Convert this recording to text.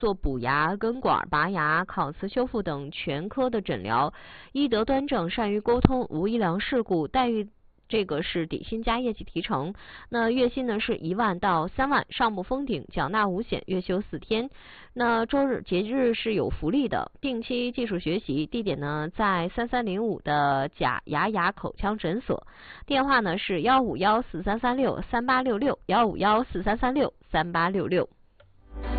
做补牙、根管、拔牙、烤瓷修复等全科的诊疗，医德端正，善于沟通，无医疗事故，待遇这个是底薪加业绩提成。那月薪呢是1万到3万，上不封顶，缴纳5险，月休4天。那周日节日是有福利的，定期技术学习，地点呢在3305的假牙口腔诊所，电话呢是15143363866，15143363866。